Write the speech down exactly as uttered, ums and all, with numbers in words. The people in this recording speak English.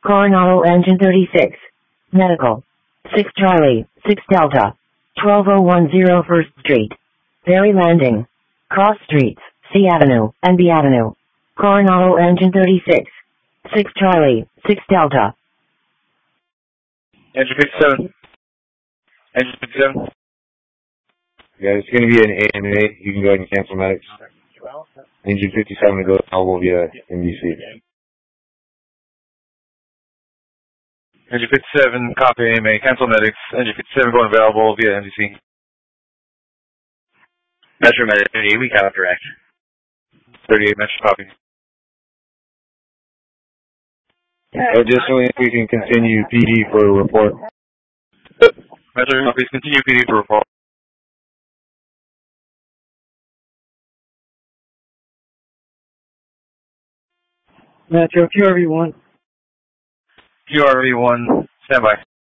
Coronado Engine thirty-six. Medical. six Charlie, six Delta. twelve oh one oh First Street. Ferry Landing. Cross Streets, C Avenue, and B Avenue. Coronado Engine thirty-six. six Charlie, six Delta. Engine fifty-seven. Engine fifty-seven. Yeah, it's going to be an A M A. You can go ahead and cancel medics. Engine fifty-seven to go available via M D C. Engine fifty-seven, copy A M A, cancel medics. Engine fifty-seven going available via M D C. Metro Medic thirty-eight, we count direct. thirty-eight, Metro copy. Additionally, we can continue P D for a report. Metro, please continue P D for report. Metro, Q R V one. Q R V one, standby.